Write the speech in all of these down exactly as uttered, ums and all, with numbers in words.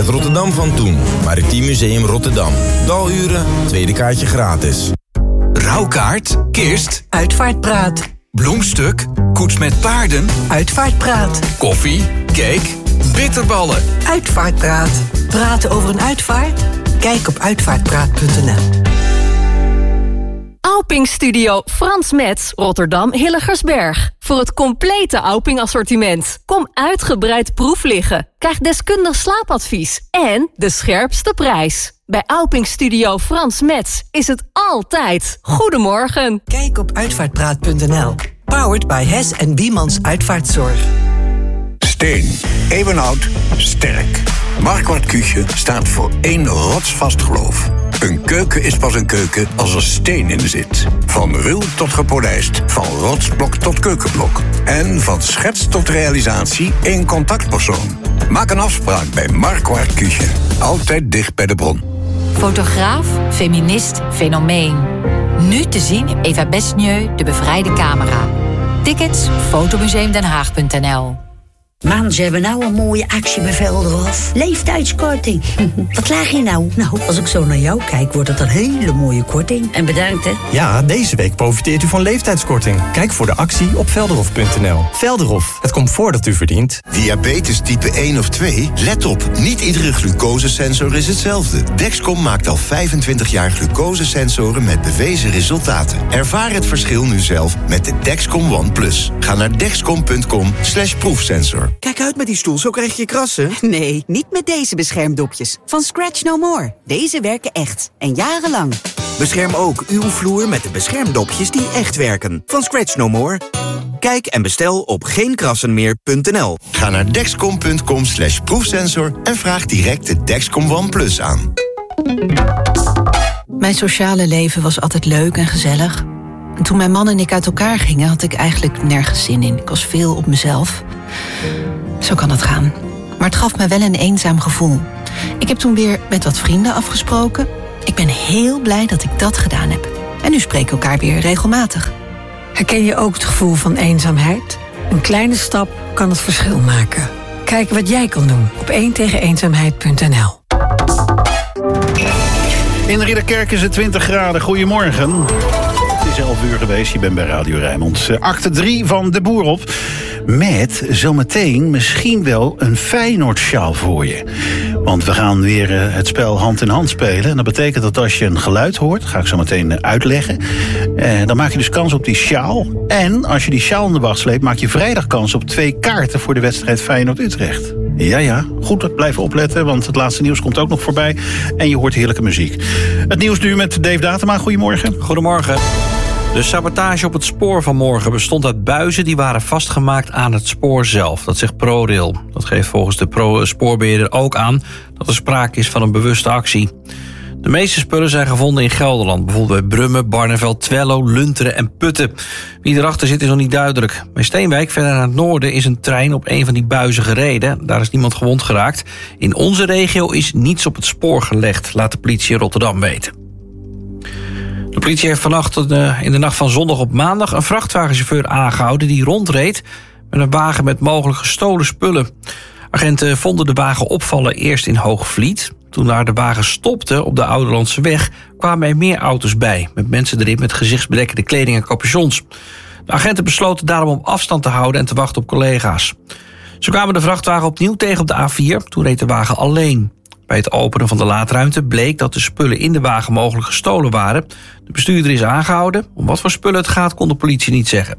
Het Rotterdam van toen. Maritiem Museum Rotterdam. Daluren, tweede kaartje gratis. Rouwkaart, Kirst, Uitvaartpraat. Bloemstuk, koets met paarden, Uitvaartpraat. koffie, cake, bitterballen. Uitvaartpraat. Praten over een uitvaart? Kijk op uitvaartpraat punt n l. Auping Studio Frans Metz, Rotterdam Hilligersberg. Voor het complete Auping assortiment. Kom uitgebreid proef liggen. Krijg deskundig slaapadvies. En de scherpste prijs. Bij Auping Studio Frans Metz is het altijd goedemorgen. Kijk op uitvaartpraat punt n l. Powered by Hes en Biemans Uitvaartzorg. Steen. Eeuwenoud. Sterk. Marquardt Küche staat voor één rotsvast geloof. Een keuken is pas een keuken als er steen in zit. Van ruw tot gepolijst. Van rotsblok tot keukenblok. En van schets tot realisatie één contactpersoon. Maak een afspraak bij Marquardt Küche. Altijd dicht bij de bron. Fotograaf, feminist, fenomeen. Nu te zien in Eva Besnieu, De Bevrijde Camera. Tickets, fotomuseum den haag punt n l. Man, ze hebben nou een mooie actie bij Velderhof. Leeftijdskorting. Wat laag je nou? Nou, als ik zo naar jou kijk, wordt het een hele mooie korting. En bedankt, hè? Ja, deze week profiteert u van leeftijdskorting. Kijk voor de actie op velderhof punt n l. Velderhof, het comfort dat u verdient. Diabetes type één of twee? Let op, niet iedere glucosesensor is hetzelfde. Dexcom maakt al vijfentwintig jaar glucosesensoren met bewezen resultaten. Ervaar het verschil nu zelf met de Dexcom One Plus. Ga naar dexcom punt com slash proefsensor. Kijk uit met die stoel, zo krijg je krassen. Nee, niet met deze beschermdopjes. Van Scratch No More. Deze werken echt. En jarenlang. Bescherm ook uw vloer met de beschermdopjes die echt werken. Van Scratch No More. Kijk en bestel op geen krassen meer punt n l. Ga naar dexcom punt com slash proefsensor en vraag direct de Dexcom One Plus aan. Mijn sociale leven was altijd leuk en gezellig. En toen mijn man en ik uit elkaar gingen, had ik eigenlijk nergens zin in. Ik was veel op mezelf. Zo kan het gaan. Maar het gaf me wel een eenzaam gevoel. Ik heb toen weer met wat vrienden afgesproken. Ik ben heel blij dat ik dat gedaan heb. En nu spreken we elkaar weer regelmatig. Herken je ook het gevoel van eenzaamheid? Een kleine stap kan het verschil maken. Kijk wat jij kan doen op één tegen eenzaamheid punt n l. In Ridderkerk is het twintig graden. Goedemorgen. Het is elf uur geweest. Je bent bij Radio Rijnmond. Acte drie van De Boer op. Met zometeen misschien wel een Feyenoord-sjaal voor je. Want we gaan weer uh, het spel hand in hand spelen. En dat betekent dat als je een geluid hoort, ga ik zo meteen uh, uitleggen. Uh, dan maak je dus kans op die sjaal. En als je die sjaal in de wacht sleept, maak je vrijdag kans op twee kaarten voor de wedstrijd Feyenoord-Utrecht. Ja, ja, goed blijven opletten, want het laatste nieuws komt ook nog voorbij. En je hoort heerlijke muziek. Het nieuws nu met Dave Datema. Goedemorgen. Goedemorgen. De sabotage op het spoor van morgen bestond uit buizen die waren vastgemaakt aan het spoor zelf. Dat zegt ProRail. Dat geeft volgens de Pro spoorbeheerder ook aan dat er sprake is van een bewuste actie. De meeste spullen zijn gevonden in Gelderland. Bijvoorbeeld bij Brummen, Barneveld, Twello, Lunteren en Putten. Wie erachter zit is nog niet duidelijk. Bij Steenwijk, verder naar het noorden, is een trein op een van die buizen gereden. Daar is niemand gewond geraakt. In onze regio is niets op het spoor gelegd, laat de politie in Rotterdam weten. De politie heeft vannacht in de nacht van zondag op maandag een vrachtwagenchauffeur aangehouden die rondreed met een wagen met mogelijk gestolen spullen. Agenten vonden de wagen opvallen eerst in Hoogvliet. Toen daar de wagen stopte op de Ouderlandse weg kwamen er meer auto's bij, met mensen erin met gezichtsbedekkende kleding en capuchons. De agenten besloten daarom op afstand te houden en te wachten op collega's. Ze kwamen de vrachtwagen opnieuw tegen op de A vier, toen reed de wagen alleen. Bij het openen van de laadruimte bleek dat de spullen in de wagen mogelijk gestolen waren. De bestuurder is aangehouden. Om wat voor spullen het gaat kon de politie niet zeggen.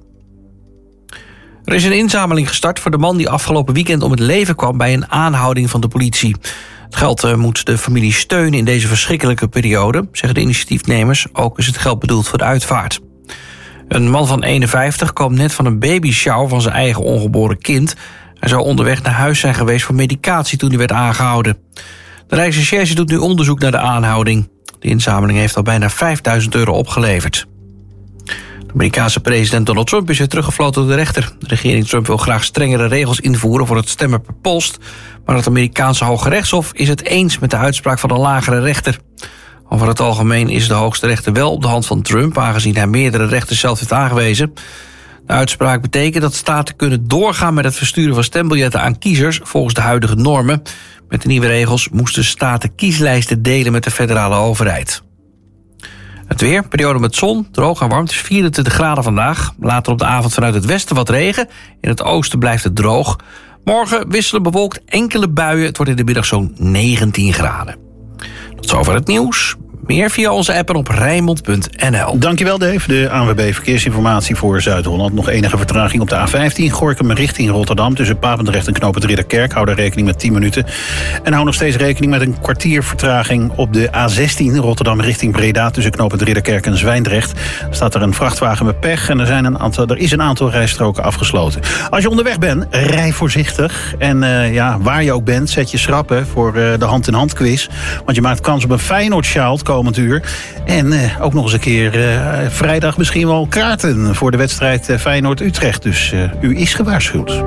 Er is een inzameling gestart voor de man die afgelopen weekend om het leven kwam bij een aanhouding van de politie. Het geld uh, moet de familie steunen in deze verschrikkelijke periode, zeggen de initiatiefnemers. Ook is het geld bedoeld voor de uitvaart. Een man van eenenvijftig kwam net van een babyshower van zijn eigen ongeboren kind. Hij zou onderweg naar huis zijn geweest voor medicatie toen hij werd aangehouden. De Rijksrecherche doet nu onderzoek naar de aanhouding. De inzameling heeft al bijna vijfduizend euro opgeleverd. De Amerikaanse president Donald Trump is weer teruggefloten door de rechter. De regering Trump wil graag strengere regels invoeren voor het stemmen per post. Maar het Amerikaanse Hoge Rechtshof is het eens met de uitspraak van een lagere rechter. Over het algemeen is de hoogste rechter wel op de hand van Trump, aangezien hij meerdere rechters zelf heeft aangewezen. De uitspraak betekent dat staten kunnen doorgaan met het versturen van stembiljetten aan kiezers volgens de huidige normen. Met de nieuwe regels moesten staten kieslijsten delen met de federale overheid. Het weer, periode met zon, droog en warm. Het is vierentwintig graden vandaag. Later op de avond vanuit het westen wat regen. In het oosten blijft het droog. Morgen wisselen bewolkt enkele buien. Het wordt in de middag zo'n negentien graden. Tot zover het nieuws. Meer via onze app en op Rijnmond punt n l. Dankjewel Dave. De A N W B Verkeersinformatie voor Zuid-Holland. Nog enige vertraging op de A vijftien. Gorinchem richting Rotterdam. Tussen Papendrecht en Knoop het Ridderkerk. Hou daar rekening met tien minuten. En hou nog steeds rekening met een kwartier vertraging op de A zestien. Rotterdam richting Breda. Tussen Knoop het Ridderkerk en Zwijndrecht. Er staat er een vrachtwagen met pech. En er, zijn een aantal, er is een aantal rijstroken afgesloten. Als je onderweg bent, rij voorzichtig. En uh, ja, waar je ook bent, zet je schrappen voor uh, de hand-in-hand quiz. Want je maakt kans op een Feyenoord-sjaal komend uur. En uh, ook nog eens een keer uh, vrijdag misschien wel kaarten voor de wedstrijd uh, Feyenoord-Utrecht. Dus uh, u is gewaarschuwd.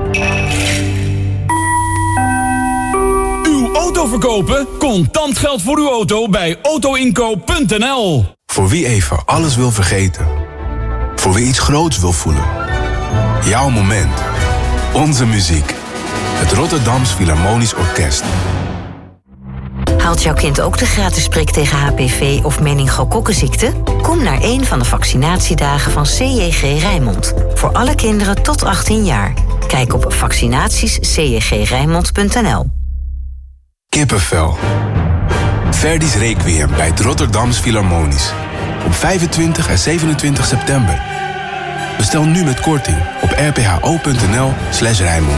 Uw auto verkopen? Contant geld voor uw auto bij autoinkoop punt n l. Voor wie even alles wil vergeten. Voor wie iets groots wil voelen. Jouw moment. Onze muziek. Het Rotterdams Philharmonisch Orkest. Haalt jouw kind ook de gratis prik tegen H P V of meningokokkenziekte? Kom naar een van de vaccinatiedagen van C J G Rijnmond. Voor alle kinderen tot achttien jaar. Kijk op vaccinaties c j g rijnmond punt n l. Kippenvel. Verdi's Requiem bij het Rotterdams Philharmonisch. Op vijfentwintig en zevenentwintig september. Bestel nu met korting op r p h o punt n l slash Rijnmond.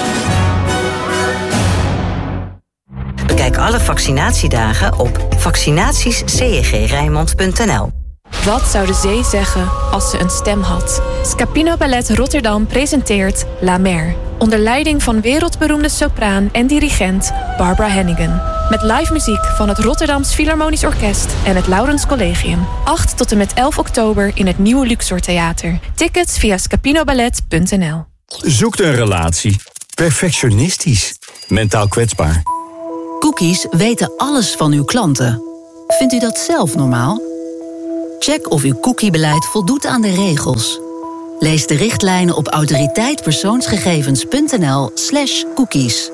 Bekijk alle vaccinatiedagen op vaccinaties c j g rijnmond punt n l. Wat zou de zee zeggen als ze een stem had? Scapino Ballet Rotterdam presenteert La Mer. Onder leiding van wereldberoemde sopraan en dirigent Barbara Hannigan. Met live muziek van het Rotterdams Philharmonisch Orkest en het Laurens Collegium. acht tot en met elf oktober in het Nieuwe Luxor Theater. Tickets via scapinoballet punt n l. Zoekt een relatie. Perfectionistisch. Mentaal kwetsbaar. Cookies weten alles van uw klanten. Vindt u dat zelf normaal? Check of uw cookiebeleid voldoet aan de regels. Lees de richtlijnen op autoriteitpersoonsgegevens punt n l slash cookies.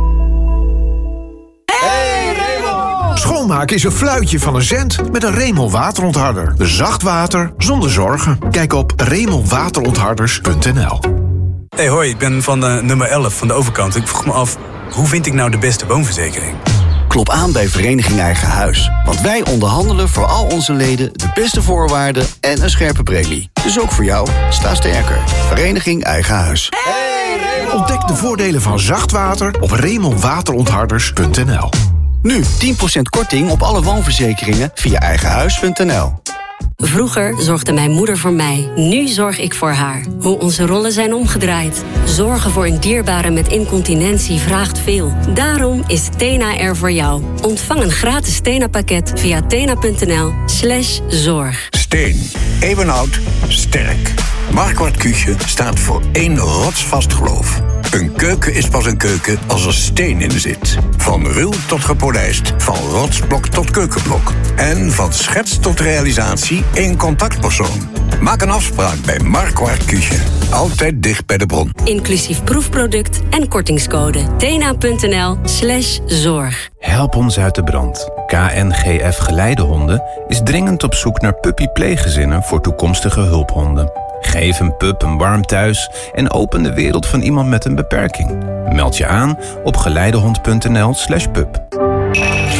Hey Raymond! Schoonmaken is een fluitje van een cent met een Remel waterontharder. Zacht water zonder zorgen. Kijk op remel waterontharders punt n l. Hey hoi, ik ben van de nummer elf van de overkant. Ik vroeg me af, hoe vind ik nou de beste woonverzekering? Klop aan bij Vereniging Eigen Huis. Want wij onderhandelen voor al onze leden de beste voorwaarden en een scherpe premie. Dus ook voor jou, sta sterker. Vereniging Eigen Huis. Hey, ontdek de voordelen van zacht water op remel waterontharders punt n l. Nu tien procent korting op alle woonverzekeringen via eigenhuis punt n l. Vroeger zorgde mijn moeder voor mij. Nu zorg ik voor haar. Hoe onze rollen zijn omgedraaid. Zorgen voor een dierbare met incontinentie vraagt veel. Daarom is Tena er voor jou. Ontvang een gratis Tena-pakket via tena punt n l slash zorg. Steen. Eeuwenoud. Sterk. Marquardt Küche staat voor één rotsvast geloof. Een keuken is pas een keuken als er steen in zit. Van ruw tot gepolijst, van rotsblok tot keukenblok. En van schets tot realisatie één contactpersoon. Maak een afspraak bij Marquardt Küche. Altijd dicht bij de bron. Inclusief proefproduct en kortingscode. tena punt n l slash zorg. Help ons uit de brand. K N G F Geleidehonden is dringend op zoek naar puppy-pleeggezinnen voor toekomstige hulphonden. Geef een pup een warm thuis en open de wereld van iemand met een beperking. Meld je aan op geleidehond punt n l slash pup.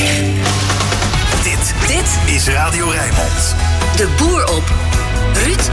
Dit, dit is Radio Rijnmond. De boer op. Ruud